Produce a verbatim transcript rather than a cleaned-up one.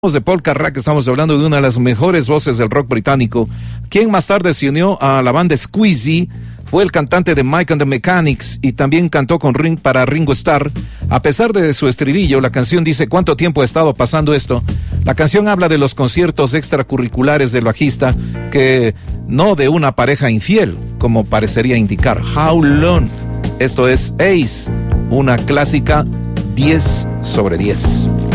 De Paul Carrack, estamos hablando de una de las mejores voces del rock británico, quien más tarde se unió a la banda Squeezy, fue el cantante de Mike and the Mechanics y también cantó con Ring para Ringo Starr. A pesar de su estribillo, la canción dice cuánto tiempo ha estado pasando esto. La canción habla de los conciertos extracurriculares del bajista, que no de una pareja infiel, como parecería indicar. How long? Esto es Ace, una clásica diez sobre diez.